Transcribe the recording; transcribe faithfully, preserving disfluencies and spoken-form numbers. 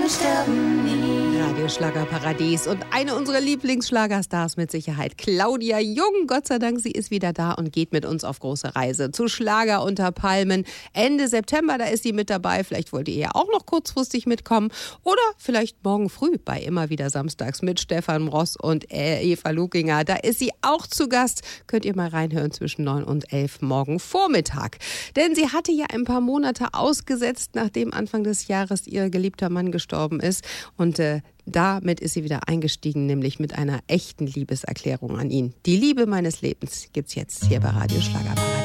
wir sterben nie. Radioschlagerparadies und eine unserer Lieblingsschlagerstars mit Sicherheit, Claudia Jung. Gott sei Dank, sie ist wieder da und geht mit uns auf große Reise zu Schlager unter Palmen. Ende September, da ist sie mit dabei. Vielleicht wollt ihr ja auch noch kurzfristig mitkommen oder vielleicht morgen früh bei Immer wieder samstags mit Stefan Ross und Eva Lukinger. Da ist sie auch zu Gast. Könnt ihr mal reinhören zwischen neun und elf morgen Vormittag. Denn sie hatte ja ein paar Monate ausgesetzt, nachdem Anfang des Jahres ihr geliebter Mann gestorben ist. Und äh, damit ist sie wieder eingestiegen, nämlich mit einer echten Liebeserklärung an ihn. Die Liebe meines Lebens gibt's jetzt hier bei Radio Schlagerparadies.